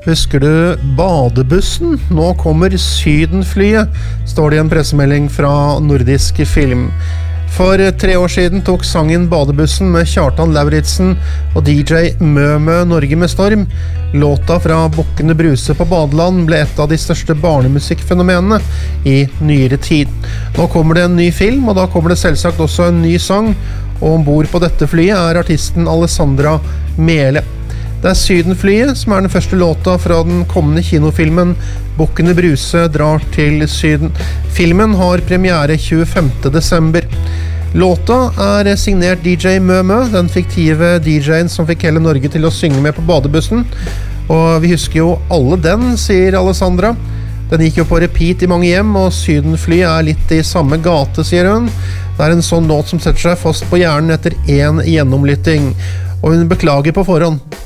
Husker du badebussen? Nå kommer Sydenflyet, står det i en pressemelding fra Nordisk Film. For 3 år siden tok sangen Badebussen med Kjartan Lauritzen og DJ Mømø Norge med storm. Låta fra Bukkene Bruse på Badeland ble et av de største barnemusikkfenomenene i nyere tid. Nå kommer det en ny film, og da kommer det selvsagt også en ny sang, og ombord på dette flyet er artisten Alessandra Mele. Det er Sydenflyet som er den første låta fra den kommende kinofilmen Bukkene Bruse drar til Syden. Filmen har premiere 25. desember. Låta er signert DJ Mømø, den fiktive DJ-en som fikk hele Norge til å synge med på badebussen. Og vi husker jo alle den, sier Alessandra. Den gikk jo på repeat i mange hjem, og Sydenflyet er litt i samme gate, sier hun. Det er en sånn låt som setter seg fast på hjernen etter en gjennomlytting. Og hun beklager på forhånd.